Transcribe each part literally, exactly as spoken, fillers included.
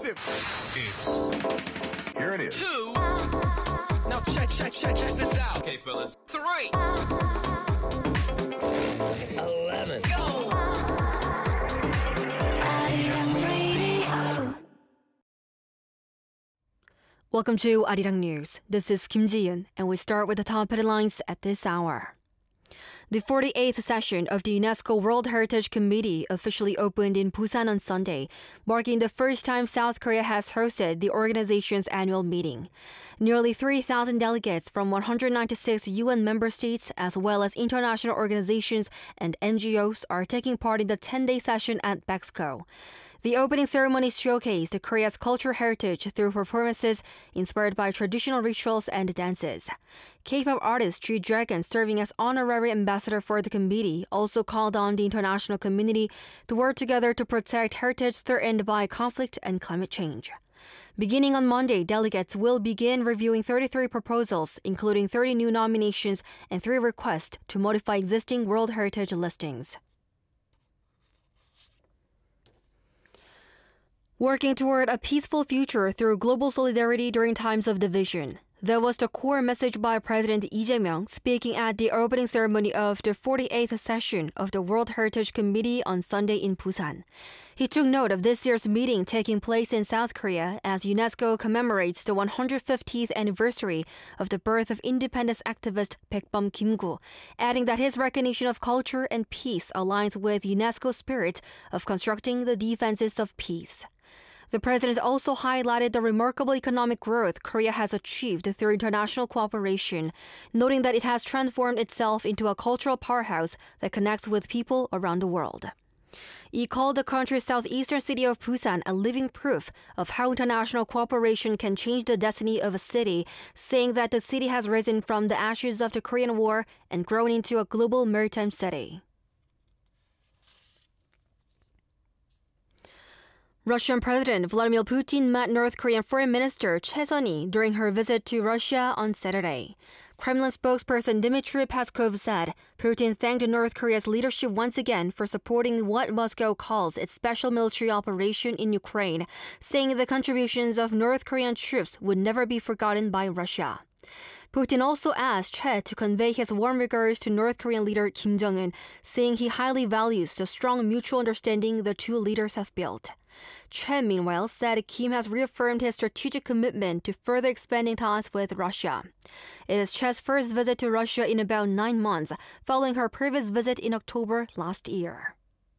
exclusive. It's here it is. Two. Now check, check, check, check this out. Okay, fellas. Three. Eleven. Go. Welcome to Arirang News. This is Kim Ji-yeon, and we start with the top headlines at this hour. The forty-eighth session of the UNESCO World Heritage Committee officially opened in Busan on Sunday, marking the first time South Korea has hosted the organization's annual meeting. Nearly three thousand delegates from one hundred ninety-six U N member states, as well as international organizations and N G Os, are taking part in the ten-day session at Bexco. The opening ceremony showcased Korea's cultural heritage through performances inspired by traditional rituals and dances. K-pop artist G-Dragon, serving as honorary ambassador for the committee, also called on the international community to work together to protect heritage threatened by conflict and climate change. Beginning on Monday, delegates will begin reviewing thirty-three proposals, including thirty new nominations and three requests to modify existing World Heritage listings. Working toward a peaceful future through global solidarity during times of division. That was the core message by President Lee Jae-myung speaking at the opening ceremony of the forty-eighth session of the World Heritage Committee on Sunday in Busan. He took note of this year's meeting taking place in South Korea as UNESCO commemorates the one hundred fiftieth anniversary of the birth of independence activist Baekbum Kim-gu, adding that his recognition of culture and peace aligns with UNESCO's spirit of constructing the defenses of peace. The president also highlighted the remarkable economic growth Korea has achieved through international cooperation, noting that it has transformed itself into a cultural powerhouse that connects with people around the world. He called the country's southeastern city of Busan a living proof of how international cooperation can change the destiny of a city, saying that the city has risen from the ashes of the Korean War and grown into a global maritime city. Russian President Vladimir Putin met North Korean Foreign Minister Choi Sun-hee during her visit to Russia on Saturday. Kremlin spokesperson Dmitry Peskov said Putin thanked North Korea's leadership once again for supporting what Moscow calls its special military operation in Ukraine, saying the contributions of North Korean troops would never be forgotten by Russia. Putin also asked Choi to convey his warm regards to North Korean leader Kim Jong-un, saying he highly values the strong mutual understanding the two leaders have built. Choi, meanwhile, said Kim has reaffirmed his strategic commitment to further expanding ties with Russia. It is Choi's first visit to Russia in about nine months, following her previous visit in October last year.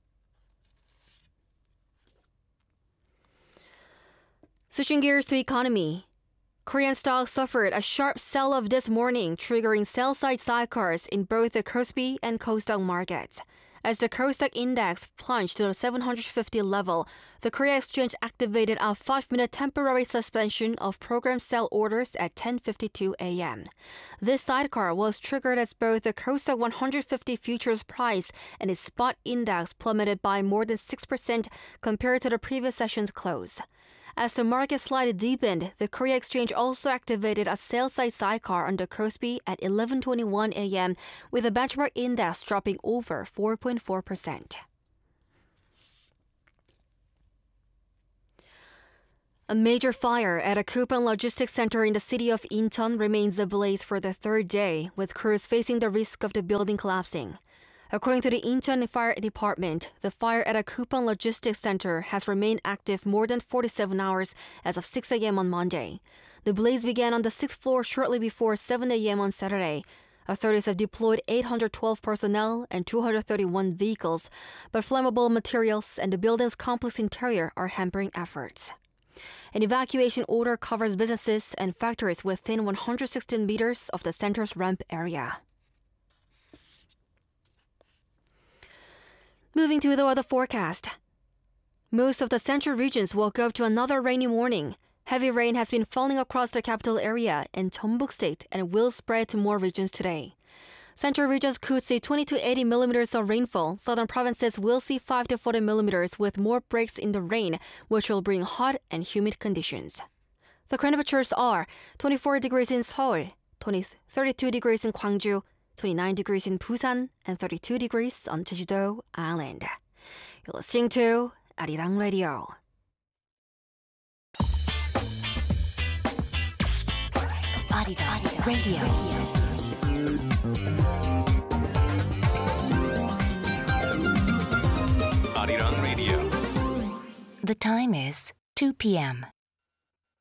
Switching gears to economy. Korean stocks suffered a sharp sell-off this morning, triggering sell-side sidecars in both the Kospi and Kosdaq markets. As the Kosdaq index plunged to the seven hundred fifty level, the Korea Exchange activated a five-minute temporary suspension of program sell orders at ten fifty-two a m This sidecar was triggered as both the Kosdaq one hundred fifty futures price and its spot index plummeted by more than six percent compared to the previous session's close. As the market slide deepened, the Korea Exchange also activated a sell-side sidecar on the Kospi at eleven twenty-one a m with the benchmark index dropping over four point four percent. A major fire at a Coupang logistics center in the city of Incheon remains ablaze for the third day, with crews facing the risk of the building collapsing. According to the Incheon Fire Department, the fire at a Coupang logistics center has remained active more than forty-seven hours as of six a m on Monday. The blaze began on the sixth floor shortly before seven a m on Saturday. Authorities have deployed eight hundred twelve personnel and two hundred thirty-one vehicles, but flammable materials and the building's complex interior are hampering efforts. An evacuation order covers businesses and factories within one hundred sixteen meters of the center's ramp area. Moving to the weather forecast. Most of the central regions woke up to another rainy morning. Heavy rain has been falling across the capital area and Jeonbuk State and will spread to more regions today. Central regions could see twenty to eighty millimeters of rainfall. Southern provinces will see five to forty millimeters with more breaks in the rain, which will bring hot and humid conditions. The current temperatures are twenty-four degrees in Seoul, thirty-two degrees in Gwangju, twenty-nine degrees in Busan, and thirty-two degrees on Jeju-do Island. You're listening to Arirang Radio. Arirang Radio. Arirang Radio. The time is two p.m.